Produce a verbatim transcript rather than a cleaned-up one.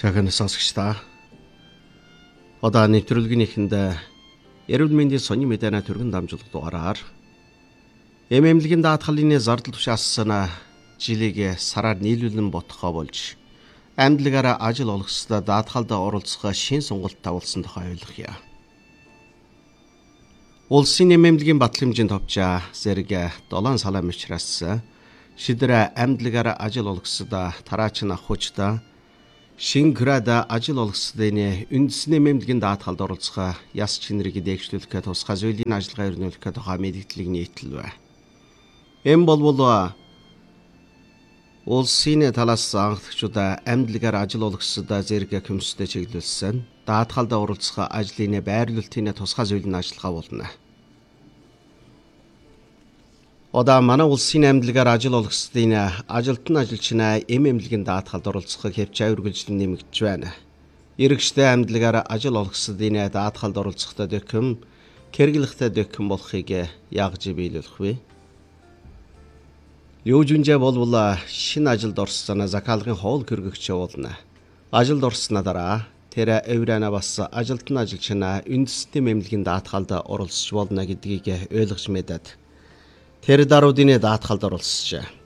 Цагаан сонсогчдаа одоо нэвтрүүлгийнхэнդ эрүүл мэндийн сонин мэдээний түргэн дамжуулах дугаараар эм эмнэлгийн даатгалын зардал тушаасан жилиг сараар нийлүүлэн ботхоо болж амьдлагаараа ажил олгосдоо даатгалд оролцох шин сонголт тавуулсан тухай ойлгоё. Улсын эм эмнэлгийн батлах хэмжээнд товчаа зэрэг долоон салаан мичраас шидэр амьдлагаараа ажил олгосдоо тараач нь ахуйчдаа шин града ажил олгосдын үндэсний эмнэлгийн даатгалд оролцох яс чинрийг дээгшүүлэх тусгай зүйлийн ажиллагаа өрнүүлэх тухай мэдээллийг нийтлэв. Эм болвол улсын талаас анхлагчид амьдлагаар ажил олгосдоо зэрэг көмсөдөө чиглүүлсэн даатгалд оролцох ажлын байрлуулалтын тусгай зүйлийн ажиллагаа болно. Одоо манай улсын амьдлагаар ажил олгосдын ажилтан ажилчнаа эм эмнэлгийн даатгалд оролцохыг хэмжээ үргэлжлэн нэмэгдэж байна. Иргэжтэй амьдлагаар ажил олгосдын даатгалд оролцохдоо дэхэм хэрэглэхтэй дэхэм болохыг яаж биелүүлэх вэ? Юу жүнжээ болвол шинэ ажилд орсон захиалгын хоол гэргэгч болно. Ажилд орсны дараа тэр эврана бас ажилтан ажилчнаа үндэсний эмнэлгийн даатгалд оролцож болно гэдгийг ойлгож мэдээд тэр даруудын даатгалд оролцсон.